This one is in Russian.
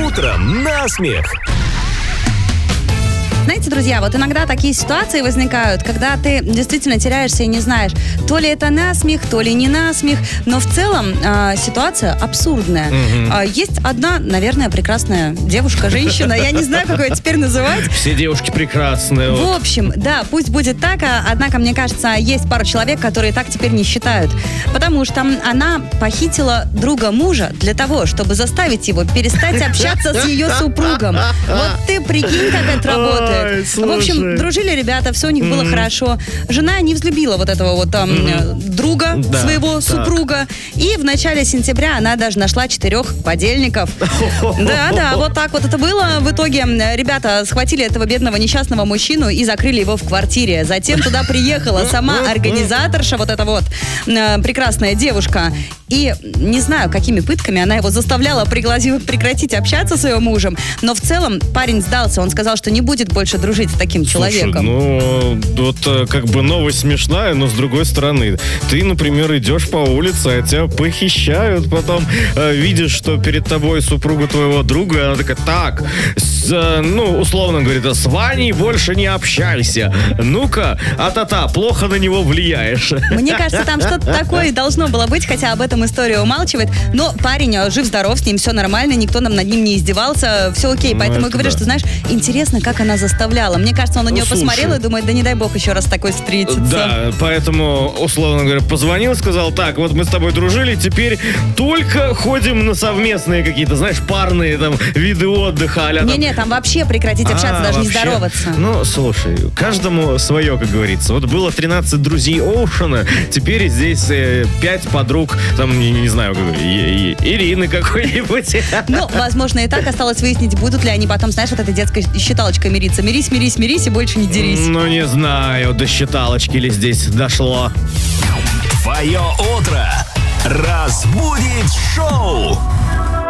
Утром на смех. Знаете, друзья, вот иногда такие ситуации возникают, когда ты действительно теряешься и не знаешь, то ли это насмех, то ли не насмех, но в целом ситуация абсурдная. Есть одна, наверное, прекрасная девушка, женщина, я не знаю, как ее теперь называть. Все девушки прекрасные. В общем, да, пусть будет так, однако, мне кажется, есть пару человек, которые так теперь не считают. Потому что она похитила друга мужа для того, чтобы заставить его перестать общаться с ее супругом. Вот ты прикинь, как это работает. Ой, в общем, дружили ребята, все у них было хорошо. Жена не взлюбила вот этого вот друга своего супруга. И в начале сентября она даже нашла 4 подельников. Да, вот так вот это было. В итоге ребята схватили этого бедного несчастного мужчину и закрыли его в квартире. Затем туда приехала сама организаторша, вот эта вот прекрасная девушка. И не знаю, какими пытками она его заставляла прекратить общаться с ее мужем. Но в целом парень сдался. Он сказал, что не будет больше дружить с таким человеком. Слушай, ну, вот как бы новость смешная, но с другой стороны. Ты, например, идешь по улице, а тебя похищают, потом видишь, что перед тобой супруга твоего друга, и она такая, так, условно говорит, с Ваней больше не общайся. Ну-ка, а-та-та, плохо на него влияешь. Мне кажется, там что-то такое должно было быть, хотя об этом история умалчивает. Но парень жив-здоров, с ним все нормально, никто над ним не издевался, все окей. Поэтому я говорю, что, знаешь, интересно, как она заставляла. Мне кажется, он на нее посмотрел и думает, да не дай бог еще раз такой встретиться. Да, поэтому, условно говоря, позвонил, сказал, так, вот мы с тобой дружили, теперь только ходим на совместные какие-то, знаешь, парные там виды отдыха. Не-не, там вообще прекратить общаться, даже вообще? Не здороваться. Ну, слушай, каждому свое, как говорится. Вот было 13 друзей Оушена, теперь здесь 5 подруг, там, не знаю, Ирины какой-нибудь. Ну, возможно, и так. Осталось выяснить, будут ли они потом, знаешь, вот этой детской считалочкой мириться. Мирись, мирись, мирись и больше не дерись. Ну, не знаю, до считалочки ли здесь дошло. Твое утро разбудит шоу.